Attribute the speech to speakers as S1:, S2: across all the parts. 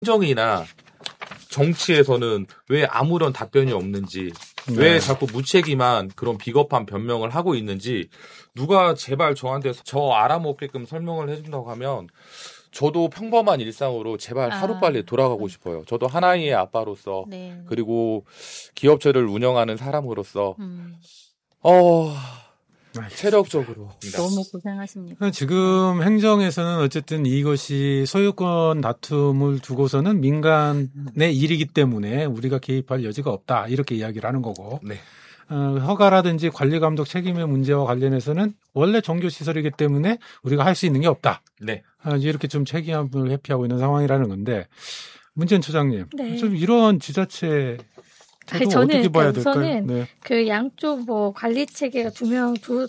S1: 행정이나 정치에서는 왜 아무런 답변이 없는지, 왜 자꾸 무책임한 그런 비겁한 변명을 하고 있는지 누가 제발 저한테 저 알아먹게끔 설명을 해준다고 하면 저도 평범한 일상으로 제발 하루빨리 돌아가고 싶어요. 저도 하나의 아빠로서 그리고 기업체를 운영하는 사람으로서 체력적으로
S2: 너무 고생하십니다.
S3: 지금 행정에서는 어쨌든 이것이 소유권 다툼을 두고서는 민간의 일이기 때문에 우리가 개입할 여지가 없다 이렇게 이야기를 하는 거고 허가라든지 관리 감독 책임의 문제와 관련해서는 원래 종교시설이기 때문에 우리가 할 수 있는 게 없다. 이렇게 좀 책임을 회피하고 있는 상황이라는 건데 문재인 처장님 좀 이런 지자체
S2: 저는
S3: 어떻게 봐야 될까요?
S2: 우선은 그 양쪽 뭐 관리 체계가 두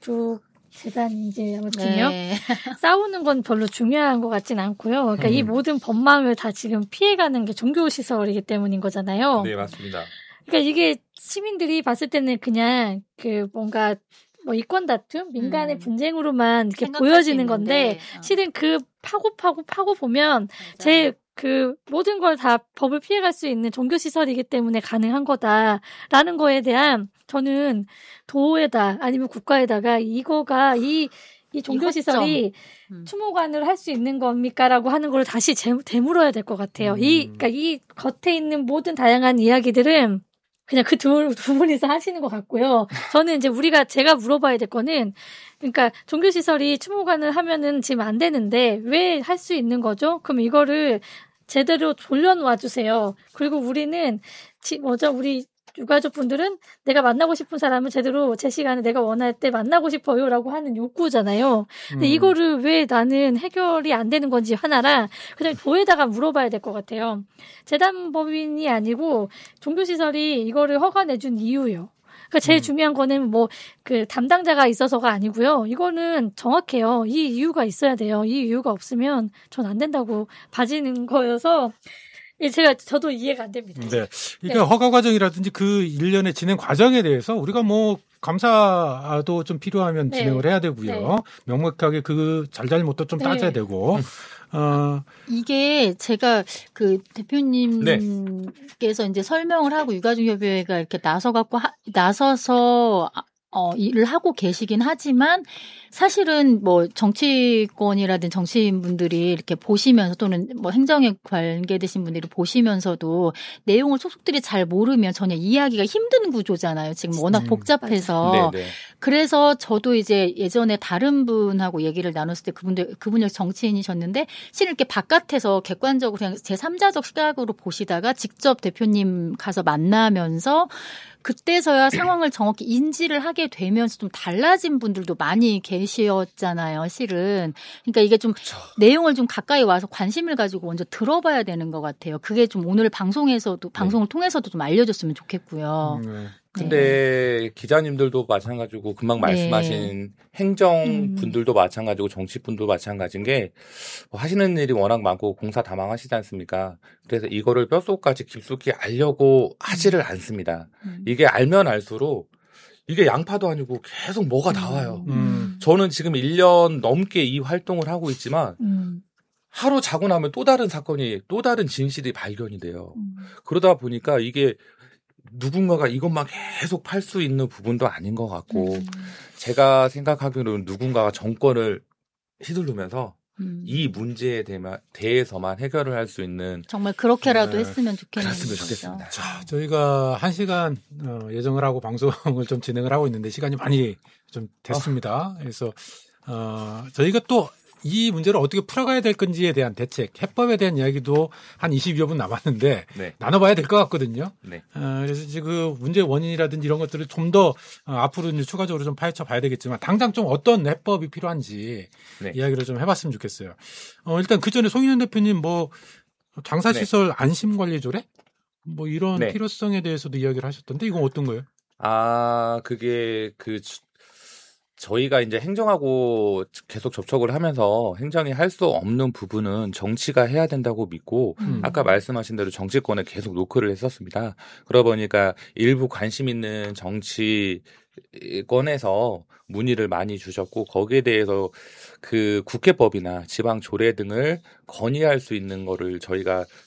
S2: 재단인지 아무튼요 싸우는 건 별로 중요한 것 같진 않고요. 그러니까 이 모든 법망을 다 지금 피해가는 게 종교시설이기 때문인 거잖아요.
S1: 네, 맞습니다.
S2: 그러니까 이게 시민들이 봤을 때는 그냥 그 뭔가 뭐 이권 다툼, 민간의 분쟁으로만 이렇게 보여지는 건데 실은 그 파고 보면 그 모든 걸 다 법을 피해갈 수 있는 종교시설이기 때문에 가능한 거다라는 거에 대한 저는 도에다 아니면 국가에다가 이거가 이 종교시설이 추모관을 할 수 있는 겁니까라고 하는 걸 다시 되물어야 될 것 같아요. 그러니까 이 겉에 있는 모든 다양한 이야기들은 그냥 그 두 분이서 하시는 것 같고요. 저는 이제 제가 물어봐야 될 거는, 그러니까 종교시설이 추모관을 하면은 지금 안 되는데 왜 할 수 있는 거죠? 그럼 이거를 제대로 돌려놓아 주세요. 그리고 우리는 우리 유가족분들은 내가 만나고 싶은 사람을 제대로 제 시간에 내가 원할 때 만나고 싶어요라고 하는 욕구잖아요. 근데 이거를 왜 나는 해결이 안 되는 건지 하나랑 그다음에 도에다가 물어봐야 될 것 같아요. 재단법인이 아니고 종교시설이 이거를 허가 내준 이유요. 그러니까 제일 중요한 거는 뭐 그 담당자가 있어서가 아니고요. 이거는 정확해요. 이 이유가 있어야 돼요. 이 이유가 없으면 전 안 된다고 봐지는 거여서 저도 이해가 안 됩니다.
S3: 그러니까 허가 과정이라든지 그 일련의 진행 과정에 대해서 우리가 뭐 감사도 좀 필요하면 진행을 해야 되고요. 명확하게 그 잘잘못도 좀 따져야 되고.
S2: 이게 제가 그 대표님께서 이제 설명을 하고 유가족협의회가 이렇게 나서서 일을 하고 계시긴 하지만 사실은 뭐 정치권이라든 정치인분들이 이렇게 보시면서 또는 뭐 행정에 관계되신 분들이 보시면서도 내용을 속속들이 잘 모르면 전혀 이해하기가 힘든 구조잖아요. 지금 워낙 복잡해서. 그래서 저도 이제 예전에 다른 분하고 얘기를 나눴을 때 그분이 정치인이셨는데 실은 이렇게 바깥에서 객관적으로 그냥 제3자적 시각으로 보시다가 직접 대표님 가서 만나면서 그때서야 상황을 정확히 인지를 하게 되면서 좀 달라진 분들도 많이 계셨잖아요, 실은. 그러니까 이게 좀 내용을 좀 가까이 와서 관심을 가지고 먼저 들어봐야 되는 것 같아요. 그게 좀 오늘 방송을 통해서도 좀 알려줬으면 좋겠고요.
S1: 근데 기자님들도 마찬가지고 금방 말씀하신 행정분들도 마찬가지고 정치분도 마찬가지인 게 하시는 일이 워낙 많고 공사 다망하시지 않습니까? 그래서 이거를 뼛속까지 깊숙이 알려고 하지를 않습니다. 이게 알면 알수록 이게 양파도 아니고 계속 뭐가 나와요. 저는 지금 1년 넘게 이 활동을 하고 있지만 하루 자고 나면 또 다른 사건이 또 다른 진실이 발견이 돼요. 그러다 보니까 이게 누군가가 이것만 계속 팔 수 있는 부분도 아닌 것 같고 제가 생각하기로는 누군가가 정권을 휘두르면서 이 문제에 대해서만 해결을 할 수 있는
S2: 정말 그렇게라도 했으면 좋겠네요.
S1: 그랬으면 좋겠습니다.
S3: 자, 저희가 1시간 예정을 하고 방송을 좀 진행을 하고 있는데 시간이 많이 좀 됐습니다. 그래서 저희가 또 이 문제를 어떻게 풀어가야 될 건지에 대한 대책, 해법에 대한 이야기도 한 22여 분 남았는데 나눠봐야 될 것 같거든요. 그래서 지금 그 문제의 원인이라든지 이런 것들을 좀 더 앞으로 이제 추가적으로 좀 파헤쳐 봐야 되겠지만 당장 좀 어떤 해법이 필요한지 이야기를 좀 해봤으면 좋겠어요. 일단 그 전에 송인현 대표님 뭐 장사시설 안심관리조례? 뭐 이런 필요성에 대해서도 이야기를 하셨던데 이건 어떤 거예요?
S1: 그게 저희가 이제 행정하고 계속 접촉을 하면서 행정이 할 수 없는 부분은 정치가 해야 된다고 믿고 아까 말씀하신 대로 정치권에 계속 노크를 했었습니다. 그러다 보니까 일부 관심 있는 정치 건에서 문의를 많이 주셨고 거기에 대해서 그 국회법이나 지방 조례 등을 건의할 수 있는 거를 저희가